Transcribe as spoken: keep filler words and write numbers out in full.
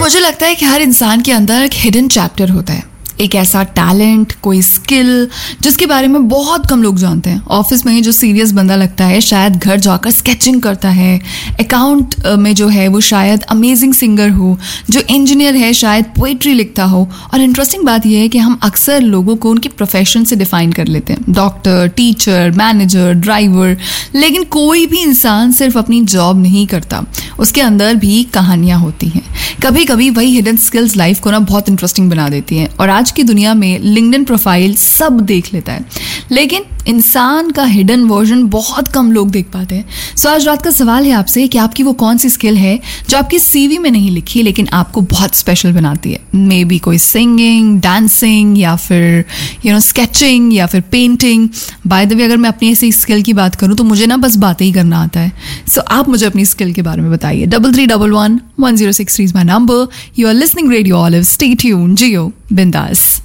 मुझे लगता है कि हर इंसान के अंदर एक हिडन चैप्टर होता है, एक ऐसा टैलेंट, कोई स्किल जिसके बारे में बहुत कम लोग जानते हैं। ऑफिस में ही जो सीरियस बंदा लगता है शायद घर जाकर स्केचिंग करता है, अकाउंट में जो है वो शायद अमेजिंग सिंगर हो, जो इंजीनियर है शायद पोइट्री लिखता हो। और इंटरेस्टिंग बात यह है कि हम अक्सर लोगों को उनके प्रोफेशन से डिफाइन कर लेते हैं, डॉक्टर, टीचर, मैनेजर, ड्राइवर। लेकिन कोई भी इंसान सिर्फ अपनी जॉब नहीं करता, उसके अंदर भी कहानियाँ होती हैं। कभी कभी वही हिडन स्किल्स लाइफ को ना बहुत इंटरेस्टिंग बना देती हैं। और आज की दुनिया में लिंक्डइन प्रोफाइल सब देख लेता है, लेकिन इंसान का हिडन वर्जन बहुत कम लोग देख पाते हैं। सो आज रात का सवाल है आपसे कि आपकी वो कौन सी स्किल है जो आपकी सीवी में नहीं लिखी लेकिन आपको बहुत स्पेशल बनाती है। मे बी कोई सिंगिंग, डांसिंग, या फिर यू नो स्केचिंग, या फिर पेंटिंग। बाय द वे, अगर मैं अपनी ऐसी स्किल की बात करूँ तो मुझे ना बस बातें ही करना आता है। सो so, आप मुझे अपनी स्किल के बारे में बताइए। Double three double one one zero six three is my number. You are listening radio olive. Stay tuned, जियो बिंदास।